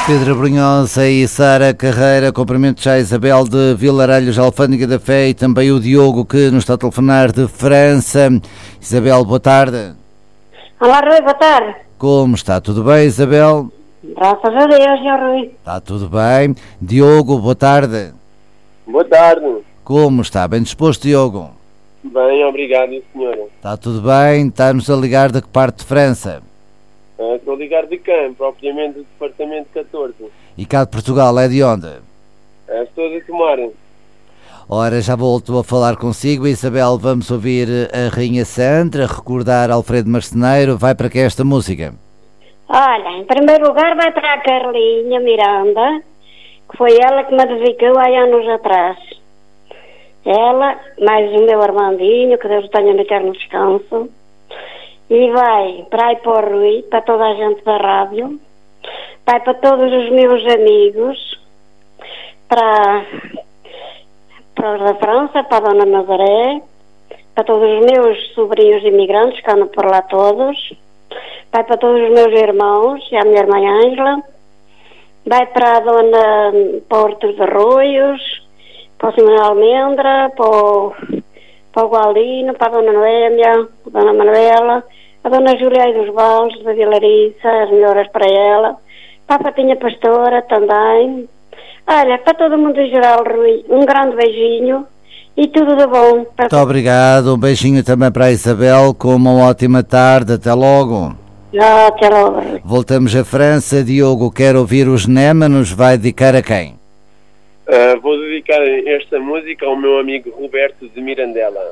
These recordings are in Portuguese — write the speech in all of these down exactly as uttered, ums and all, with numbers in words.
Pedro Brunhosa e Sara Carreira, cumprimento já a Isabel de Vilaralhos, Alfândega da Fé, e também o Diogo, que nos está a telefonar de França. Isabel, boa tarde. Olá, Rui, boa tarde. Como está? Tudo bem, Isabel? Graças a Deus, senhor Rui. Está tudo bem. Diogo, boa tarde. Boa tarde. Como está? Bem disposto, Diogo? Bem, obrigado, senhora. Está tudo bem? Está-nos a ligar de que parte de França? Uh, estou a ligar de Cã, propriamente do departamento catorze. E cá de Portugal, é de onde? Uh, estou de Tomar. Ora, já volto a falar consigo. Isabel, vamos ouvir a Rainha Sandra, recordar Alfredo Marceneiro. Vai para que esta música? Olha, em primeiro lugar vai para a Carlinha Miranda, que foi ela que me dedicou há anos atrás. Ela, mais o meu Armandinho, que Deus o tenha no eterno descanso. E vai para aí para o Rui, para toda a gente da rádio, vai para todos os meus amigos, para, para os da França, para a Dona Nazaré, para todos os meus sobrinhos imigrantes, que andam por lá todos, vai para todos os meus irmãos e a minha irmã Ângela, vai para a Dona Porto de Arroios, para o Simão Almendra, para o, para o Gualdino, para a Dona Noémia, a Dona Manuela, a Dona Júlia dos Vales, da Vilariça, as melhoras para ela, para a Patinha Pastora também. Olha, para todo mundo em geral, Rui, um grande beijinho e tudo de bom. Muito obrigado, um beijinho também para a Isabel, com uma ótima tarde, até logo. Ah, até logo, Rui. Voltamos à França. Diogo, quer ouvir os Nema, nos vai dedicar a quem? Uh, vou dedicar esta música ao meu amigo Roberto de Mirandela.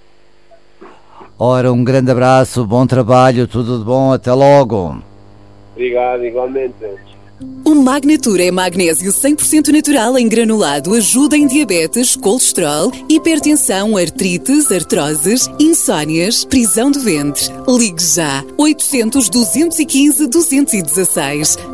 Ora, um grande abraço, bom trabalho, tudo de bom, até logo. Obrigado, igualmente. O Magnatura é magnésio cem por cento natural em granulado, ajuda em diabetes, colesterol, hipertensão, artrites, artroses, insónias, prisão de ventre. Ligue já, oitocentos, duzentos e quinze, duzentos e dezasseis.